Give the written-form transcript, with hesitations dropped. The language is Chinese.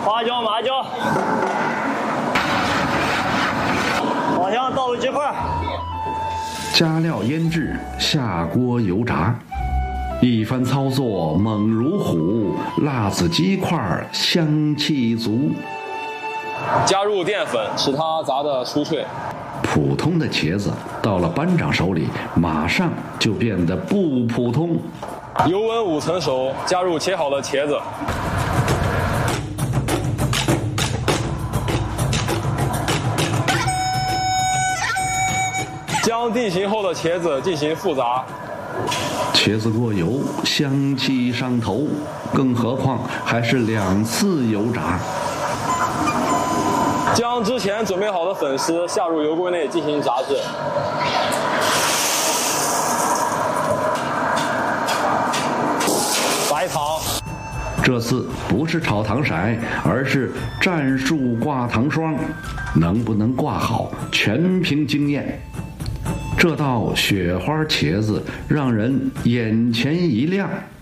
花椒、麻椒，好像倒入鸡块， 加料腌制，下锅油炸。一番操作猛如虎，辣子鸡块香气足。 加入淀粉，使它炸得酥脆。 普通的茄子到了班长手里，马上就变得不普通。 油温5成熟，加入切好的茄子。将定型后的茄子进行复炸。 茄子过油，香气上头，更何况还是2次油炸。 将之前准备好的粉丝下入油锅内进行炸制。白糖， 这次不是炒糖色，而是战术挂糖霜，能不能挂好，全凭经验。这道雪花茄子让人眼前一亮。